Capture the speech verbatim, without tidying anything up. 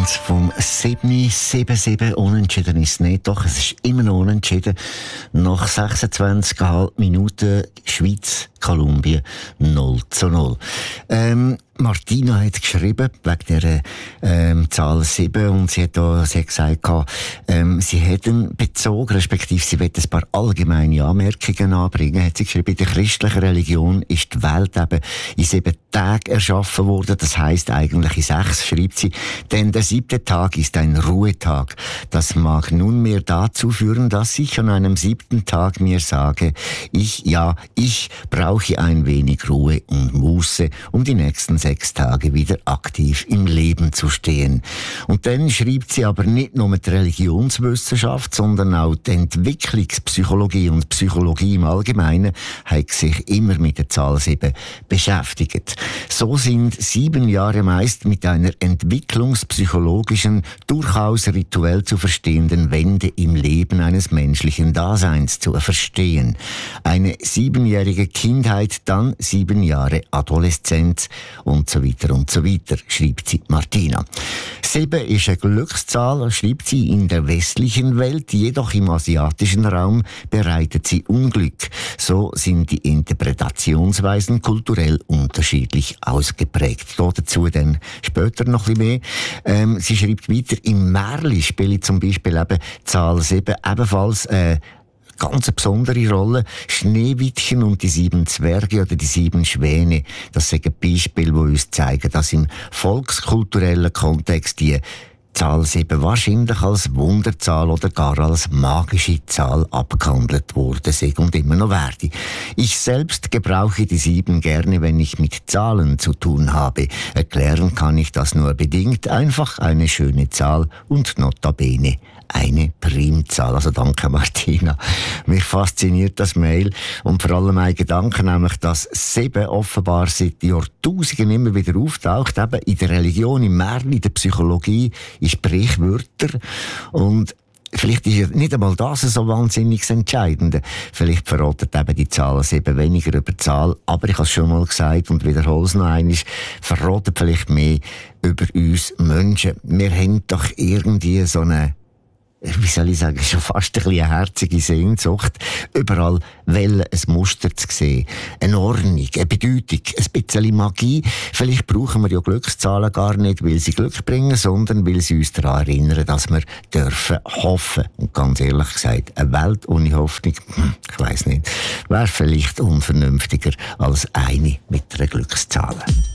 Sound vom sieben sieben sieben. Unentschieden ist es nicht, doch es ist immer noch unentschieden. Nach sechsundzwanzig Komma fünf Minuten Schweiz, Kolumbien null zu null. Ähm, Martina hat geschrieben, wegen der ähm, Zahl sieben, und sie hat, da, sie hat gesagt, ähm, sie hätten bezogen, respektive sie wird ein paar allgemeine Anmerkungen anbringen, hat sie geschrieben, in der christlichen Religion ist die Welt eben in sieben Tagen erschaffen worden, das heisst eigentlich in sechs, schreibt sie, denn der siebte Tag ist ein Ruhetag. Das mag nunmehr dazu führen, dass ich an einem siebten Tag mir sage, ich, ja, ich brauche ein wenig Ruhe und Muße, um die nächsten sechs Tage wieder aktiv im Leben zu stehen. Und dann schreibt sie aber nicht nur die Religionswissenschaft, sondern auch die Entwicklungspsychologie und Psychologie im Allgemeinen hat sich immer mit der Zahl sieben beschäftigt. So sind sieben Jahre meist mit einer entwicklungspsychologischen, durchaus rituell zu verstehenden Wende im Leben eines menschlichen Daseins zu verstehen. Eine siebenjährige Kindheit, dann sieben Jahre Adoleszenz und so weiter und so weiter, schreibt sie Martina. Sieben ist eine Glückszahl, schreibt sie, in der westlichen Welt, jedoch im asiatischen Raum bereitet sie Unglück. So sind die Interpretationsweisen kulturell unterschiedlich ausgeprägt. Dazu dann später noch ein bisschen mehr. Ähm, sie schreibt weiter, im Märli spielt zum Beispiel eben Zahl sieben ebenfalls äh, ganz eine besondere Rolle. Schneewittchen und die sieben Zwerge oder die sieben Schwäne, das sind Beispiele, die uns zeigen, dass im volkskulturellen Kontext die Zahl sieben wahrscheinlich als Wunderzahl oder gar als magische Zahl abgehandelt wurde und immer noch werde. Ich selbst gebrauche die sieben gerne, wenn ich mit Zahlen zu tun habe. Erklären kann ich das nur bedingt. Einfach eine schöne Zahl und notabene eine Primzahl. Also danke Martina. Mich fasziniert das Mail und vor allem ein Gedanke, nämlich, dass sieben offenbar seit Jahrtausenden immer wieder auftaucht, eben in der Religion, im Märchen, in der Psychologie, in Sprichwörtern. Und vielleicht ist ja nicht einmal das so wahnsinnig entscheidend. Vielleicht verratet eben die Zahl sieben weniger über die Zahl, aber ich habe es schon mal gesagt und wiederhole es noch einmal, verratet vielleicht mehr über uns Menschen. Wir haben doch irgendwie so eine, wie soll ich sagen, schon fast ein bisschen eine herzige Sehnsucht, überall Wellen, ein Muster zu sehen, eine Ordnung, eine Bedeutung, ein bisschen Magie. Vielleicht brauchen wir ja Glückszahlen gar nicht, weil sie Glück bringen, sondern weil sie uns daran erinnern, dass wir dürfen hoffen. Und ganz ehrlich gesagt, eine Welt ohne Hoffnung, hm, ich weiss nicht, wäre vielleicht unvernünftiger als eine mit einer Glückszahl.